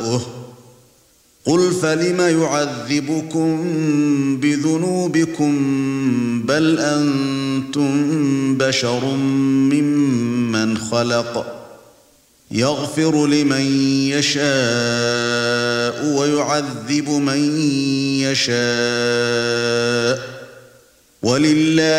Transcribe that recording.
قُلْ فَلِمَ يُعَذِّبُكُم بِذُنُوبِكُم بَلْ أَنتُم بَشَرٌ مِّمَّنْ خَلَقَ يَغْفِرُ لِمَن يَشَاءُ وَيُعَذِّبُ مَن يَشَاءُ وَلِلَّهِ